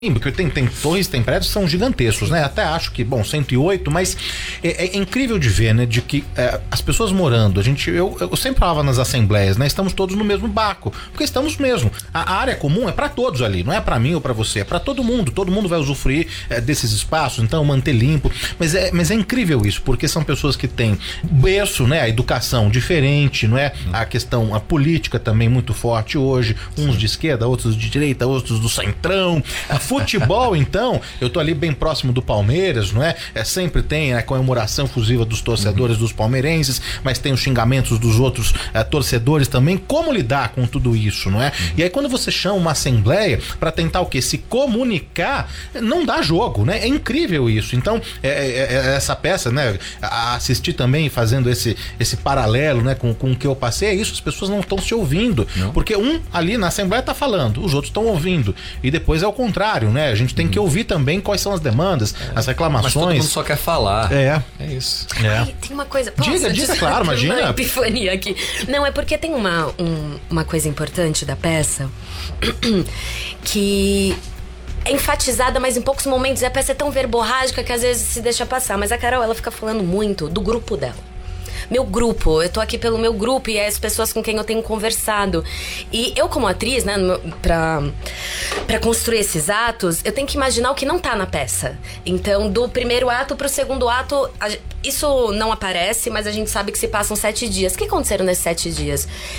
Porque tem torres, tem prédios que são gigantescos, né? Até acho que, 108, mas é incrível de ver, né? De que as pessoas morando, eu sempre falava nas assembleias, né? Estamos todos no mesmo barco, porque estamos mesmo. A área comum é para todos ali, não é para mim ou para você, é para todo mundo vai usufruir desses espaços, então manter limpo, mas é incrível isso, porque são pessoas que têm berço, né? A educação diferente, não é? A política também muito forte hoje, uns de esquerda, outros de direita, outros do centrão. Futebol, então, eu tô ali bem próximo do Palmeiras, não é? Sempre tem a comemoração fusiva dos torcedores dos palmeirenses, mas tem os xingamentos dos outros torcedores também. Como lidar com tudo isso, não é? E aí quando você chama uma assembleia pra tentar o quê? Se comunicar, não dá jogo, né? É incrível isso. Então, essa peça, né? Assistir também fazendo esse paralelo, né? Com o que eu passei, é isso, as pessoas não estão se ouvindo. Não. Porque um ali na assembleia tá falando, os outros estão ouvindo. E depois é o contrário, né? A gente tem que ouvir também quais são as demandas, as reclamações. Mas todo mundo só quer falar. É isso. Ai, tem uma coisa... Diga, claro, imagina. Uma epifania aqui. Não, é porque tem uma coisa importante da peça que é enfatizada, mas em poucos momentos. E a peça é tão verborrágica que às vezes se deixa passar. Mas a Carol, ela fica falando muito do grupo dela. Meu grupo, eu tô aqui pelo meu grupo e é as pessoas com quem eu tenho conversado. E eu como atriz, né, pra construir esses atos, eu tenho que imaginar o que não tá na peça. Então, do primeiro ato pro segundo ato, isso não aparece, mas a gente sabe que se passam 7 dias. O que aconteceram nesses 7 dias?